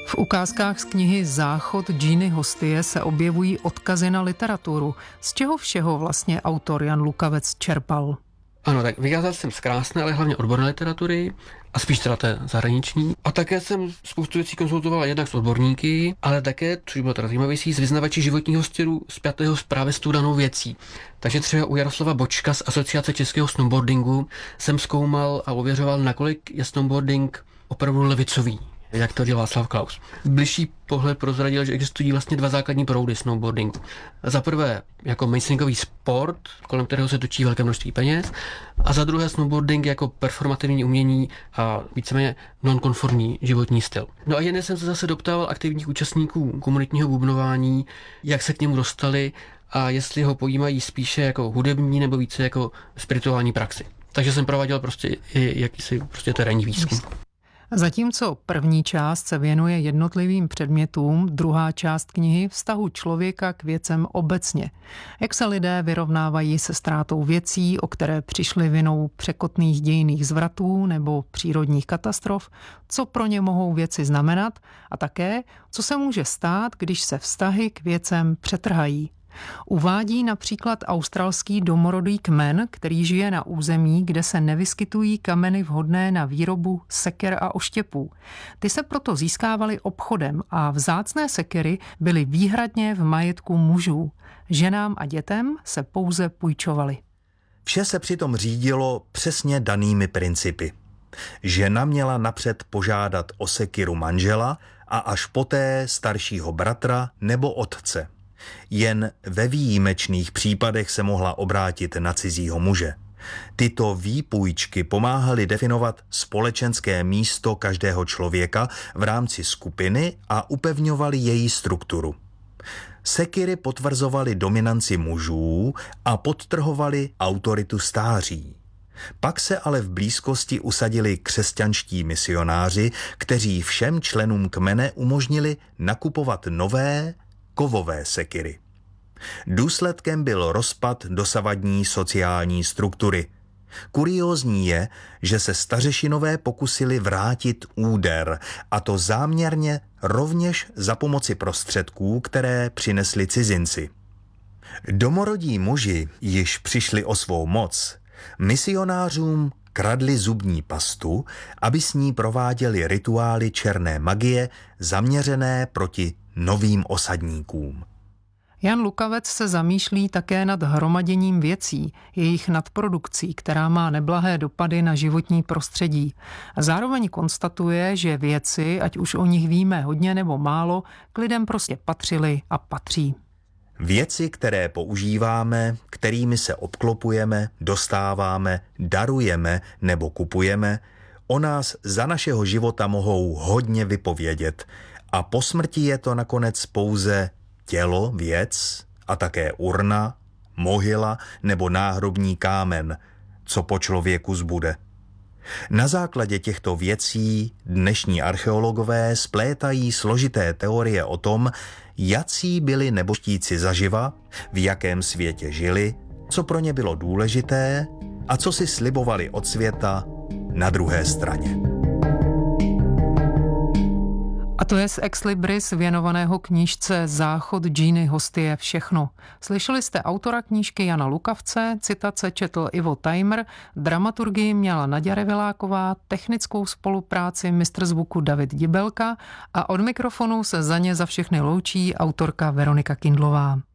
V ukázkách z knihy Záchod Giny Hostie se objevují odkazy na literaturu. Z čeho všeho vlastně autor Jan Lukavec čerpal? Ano, tak vycházel jsem z krásné, ale hlavně odborné literatury a spíš teda té zahraniční. A také jsem spoustu věcí konzultoval jednak s odborníky, ale také, což bylo teda zajímavější, s vyznavači životního stylu spjatého právě s tou danou věcí. Takže třeba u Jaroslava Bočka z Asociace českého snowboardingu jsem zkoumal a ověřoval, nakolik je snowboarding opravdu levicový, jak to dělá Václav Klaus. Bližší pohled prozradil, že existují vlastně dva základní proudy snowboardingu. Za prvé jako mainstreamový sport, kolem kterého se točí velké množství peněz, a za druhé snowboarding jako performativní umění a víceméně nonkonformní životní styl. No a jen jsem se zase doptával aktivních účastníků komunitního bubnování, jak se k němu dostali a jestli ho pojímají spíše jako hudební nebo více jako spirituální praxi. Takže jsem prováděl prostě i jakýsi prostě terénní výzkum. Zatímco první část se věnuje jednotlivým předmětům, druhá část knihy vztahu člověka k věcem obecně. Jak se lidé vyrovnávají se ztrátou věcí, o které přišli vinou překotných dějinných zvratů nebo přírodních katastrof, co pro ně mohou věci znamenat a také, co se může stát, když se vztahy k věcem přetrhají. Uvádí například australský domorodý kmen, který žije na území, kde se nevyskytují kameny vhodné na výrobu seker a oštěpů. Ty se proto získávaly obchodem a vzácné sekery byly výhradně v majetku mužů. Ženám a dětem se pouze půjčovaly. Vše se přitom řídilo přesně danými principy. Žena měla napřed požádat o sekiru manžela a až poté staršího bratra nebo otce. Jen ve výjimečných případech se mohla obrátit na cizího muže. Tyto výpůjčky pomáhaly definovat společenské místo každého člověka v rámci skupiny a upevňovaly její strukturu. Sekiry potvrzovaly dominanci mužů a podtrhovaly autoritu stáří. Pak se ale v blízkosti usadili křesťanští misionáři, kteří všem členům kmene umožnili nakupovat nové kovové sekiry. Důsledkem byl rozpad dosavadní sociální struktury. Kuriózní je, že se stařešinové pokusili vrátit úder, a to záměrně rovněž za pomoci prostředků, které přinesli cizinci. Domorodí muži již přišli o svou moc. Misionářům kradli zubní pastu, aby s ní prováděli rituály černé magie zaměřené proti novým osadníkům. Jan Lukavec se zamýšlí také nad hromaděním věcí, jejich nadprodukcí, která má neblahé dopady na životní prostředí. A zároveň konstatuje, že věci, ať už o nich víme hodně nebo málo, k lidem prostě patřily a patří. Věci, které používáme, kterými se obklopujeme, dostáváme, darujeme nebo kupujeme, o nás za našeho života mohou hodně vypovědět. A po smrti je to nakonec pouze tělo, věc a také urna, mohyla nebo náhrobní kámen, co po člověku zbude. Na základě těchto věcí dnešní archeologové splétají složité teorie o tom, jací byli nebožtíci zaživa, v jakém světě žili, co pro ně bylo důležité a co si slibovali od světa na druhé straně. A to je z Ex Libris věnovaného knížce Záchod Giny Hostie všechno. Slyšeli jste autora knížky Jana Lukavce, citace četl Ivo Tajmr, dramaturgii měla Naďa Reviláková, technickou spolupráci mistr zvuku David Dibelka a od mikrofonu se za ně za všechny loučí autorka Veronika Kindlová.